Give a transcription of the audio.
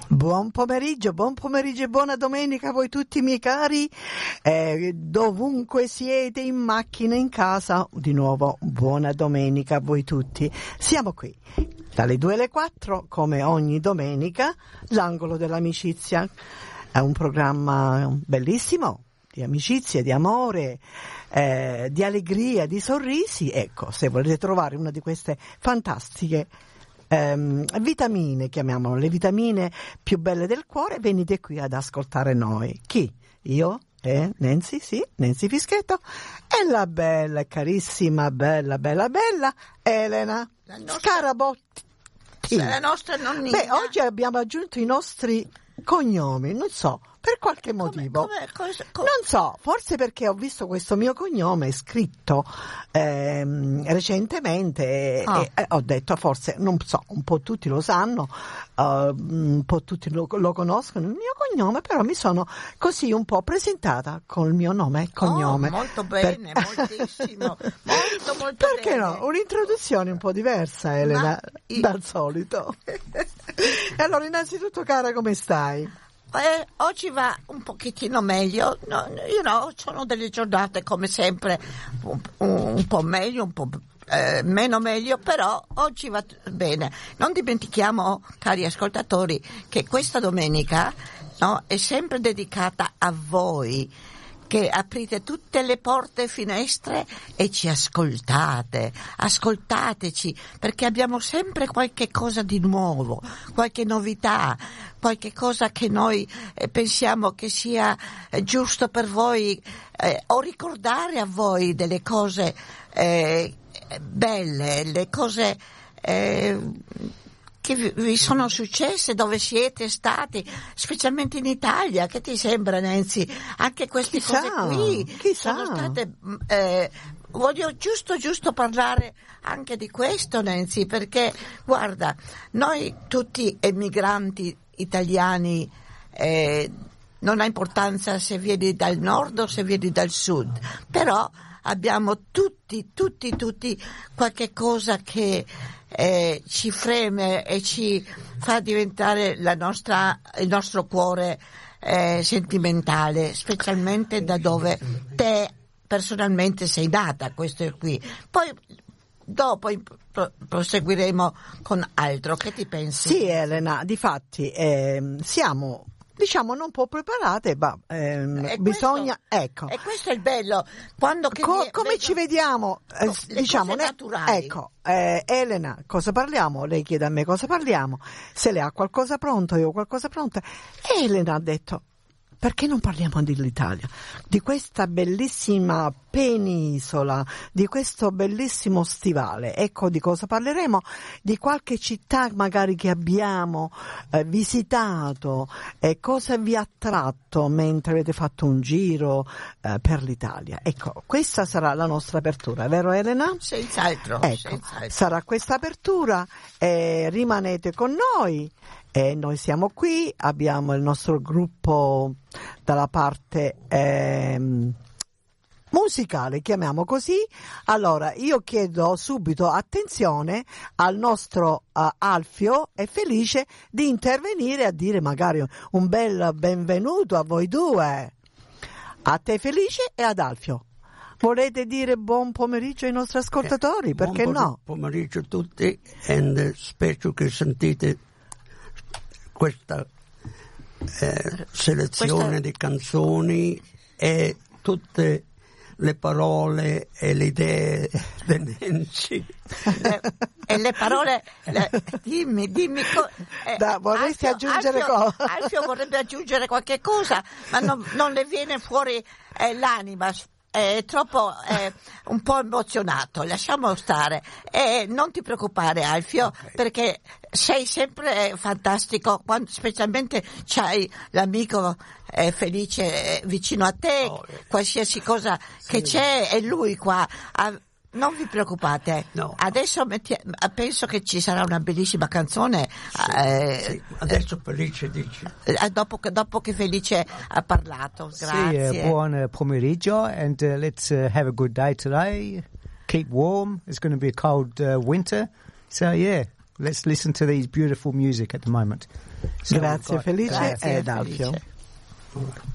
Buon pomeriggio e buona domenica a voi tutti miei cari, dovunque siete, in macchina, in casa, di nuovo buona domenica a voi tutti. Siamo qui dalle 2 alle 4 come ogni domenica, l'angolo dell'amicizia, è un programma bellissimo di amicizia, di amore, di allegria, di sorrisi. Ecco, se volete trovare una di queste fantastiche vitamine, chiamiamolo le vitamine più belle del cuore, venite qui ad ascoltare noi. Chi? Io? Nancy, sì, Nancy Fischetto, e la bella e carissima, bella Elena Scarabotti. La nostra nonnina. Beh, oggi abbiamo aggiunto i nostri cognomi, non so, per qualche motivo. Non so, forse perché ho visto questo mio cognome scritto recentemente e ho detto, forse, non so, un po' tutti lo sanno, un po' tutti lo conoscono, il mio cognome, però mi sono così un po' presentata con il mio nome e cognome. Molto bene, moltissimo, molto perché bene. No? Un'introduzione un po' diversa, Elena, dal solito. E allora, innanzitutto, cara, come stai? Oggi va un pochettino meglio, sono delle giornate come sempre un po' meglio, un po' meno meglio, però oggi va bene. Non dimentichiamo, cari ascoltatori, che questa domenica è sempre dedicata a voi, che aprite tutte le porte e finestre e ci ascoltateci, perché abbiamo sempre qualche cosa di nuovo, qualche novità, qualche cosa che noi pensiamo che sia giusto per voi, o ricordare a voi delle cose belle, le cose che vi sono successe, dove siete stati, specialmente in Italia. Che ti sembra, Nancy? Anche queste cose qui sono state... voglio giusto parlare anche di questo, Nancy, perché guarda, noi tutti emigranti italiani, non ha importanza se vieni dal nord o se vieni dal sud, però abbiamo tutti qualche cosa che ci freme e ci fa diventare il nostro cuore sentimentale, specialmente da dove te personalmente sei nata. Questo è qui. Poi dopo proseguiremo con altro. Che ti pensi? Sì, Elena, difatti siamo, diciamo, non un po' preparate, ma bisogna, ecco. E questo è il bello, quando come ci vediamo, diciamo, cose naturali. Ecco, Elena, cosa parliamo? Lei chiede a me cosa parliamo, se lei ha qualcosa pronto, io ho qualcosa pronto. E Elena ha detto, perché non parliamo dell'Italia, di questa bellissima penisola, di questo bellissimo stivale? Ecco di cosa parleremo, di qualche città magari che abbiamo visitato, e cosa vi ha attratto mentre avete fatto un giro per l'Italia. Ecco, questa sarà la nostra apertura, vero Elena? Senz'altro. Ecco, sarà questa apertura, rimanete con noi. E noi siamo qui, abbiamo il nostro gruppo dalla parte musicale, chiamiamo così. Allora, io chiedo subito attenzione al nostro Alfio, è felice di intervenire a dire magari un bel benvenuto a voi due, a te Felice e ad Alfio. Volete dire buon pomeriggio ai nostri ascoltatori? Perché no? Buon pomeriggio a tutti, e spero che sentite questa selezione di canzoni e tutte le parole e le idee di Nancy. E le parole, dimmi. Vorresti aggiungere cosa? Alfio vorrebbe aggiungere qualche cosa, ma non le viene fuori l'anima. È troppo un po' emozionato, lasciamo stare. Non ti preoccupare, Alfio, perché sei sempre fantastico, specialmente c'hai l'amico Felice vicino a te, qualsiasi cosa che c'è è lui qua. Non vi preoccupate, no. Adesso penso che ci sarà una bellissima canzone. Sì, adesso Felice dice. Dopo che Felice ha parlato, grazie. Sì, buon pomeriggio, and let's have a good day today. Keep warm. It's going to be a cold winter, so yeah. let's listen to these beautiful music at the moment. Grazie Felice ed Alfio.